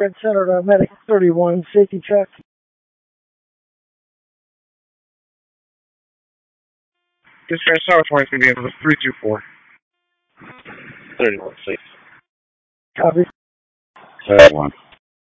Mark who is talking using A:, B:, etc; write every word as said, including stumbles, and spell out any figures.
A: Red Center to Medic thirty-one, safety check.
B: Dispatch Tower twenty, going to be in three two four.
C: thirty-one, safe.
A: Copy.
D: thirty-one.